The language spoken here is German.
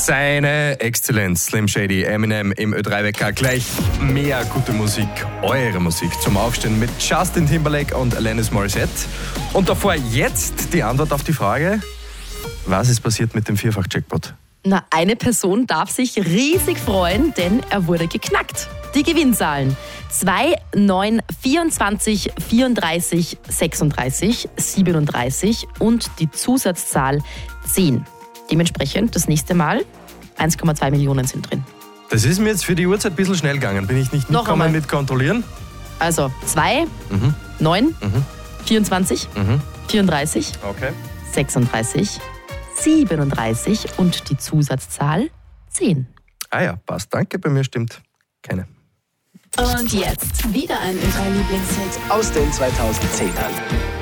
Seine Exzellenz Slim Shady, Eminem im Ö3-Wecker. Gleich mehr gute Musik, eure Musik zum Aufstehen mit Justin Timberlake und Alanis Morissette. Und davor jetzt die Antwort auf die Frage, was ist passiert mit dem Vierfach-Jackpot? Na, eine Person darf sich riesig freuen, denn er wurde geknackt. Die Gewinnzahlen 2, 9, 24, 34, 36, 37 und die Zusatzzahl 10. Dementsprechend das nächste Mal 1,2 Millionen sind drin. Das ist mir jetzt für die Uhrzeit ein bisschen schnell gegangen. Bin ich nicht mitgekommen mit kontrollieren? Also 2, 9, 24, 34, okay. 36, 37 und die Zusatzzahl 10. Ah ja, passt. Danke, bei mir stimmt keine. Und jetzt wieder ein Ö3-Lieblingshit aus den 2010ern.